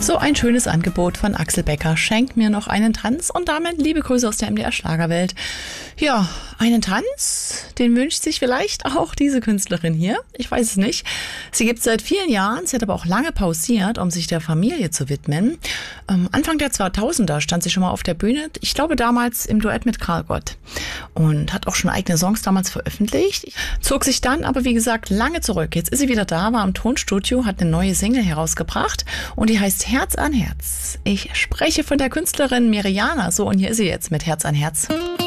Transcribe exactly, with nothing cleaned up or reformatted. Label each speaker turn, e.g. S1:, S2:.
S1: So ein schönes Angebot von Axel Becker. Schenk mir noch einen Tanz und damit liebe Grüße aus der M D R-Schlagerwelt. Ja, einen Tanz, den wünscht sich vielleicht auch diese Künstlerin hier. Ich weiß es nicht. Sie gibt es seit vielen Jahren. Sie hat aber auch lange pausiert, um sich der Familie zu widmen. Ähm, Anfang der zweitausender stand sie schon mal auf der Bühne. Ich glaube damals im Duett mit Karl Gott. Und hat auch schon eigene Songs damals veröffentlicht. Zog sich dann aber, wie gesagt, lange zurück. Jetzt ist sie wieder da, war im Tonstudio, hat eine neue Single herausgebracht. Und die heißt Herz an Herz. Ich spreche von der Künstlerin Meriana. So, und hier ist sie jetzt mit Herz an Herz.